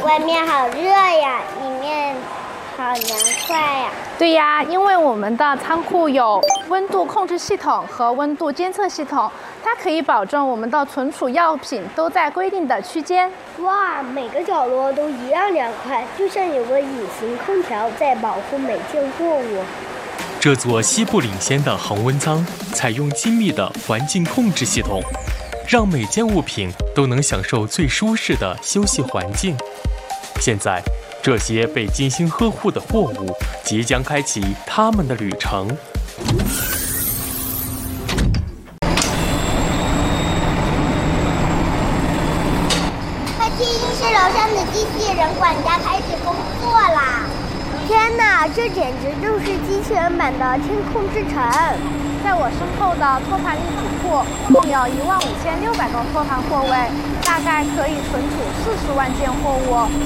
外面好热呀，里面好凉快呀。 对呀，因为我们的仓库有温度控制系统和温度监测系统，它可以保证我们的存储药品都在规定的区间。 哇，每个角落都一样凉快，就像有个隐形空调在保护每件货物。 这座西部领先的恒温舱采用精密的环境控制系统，让每件物品都能享受最舒适的休息环境。现在，这些被精心呵护的货物即将开启他们的旅程。 快去浴室楼上的机器人管家开始工作啦！天哪，这简直就是机器人版的天空之城！ 在我身后的托盘立体库共有15600个托盘货位，大概可以存储40万件货物。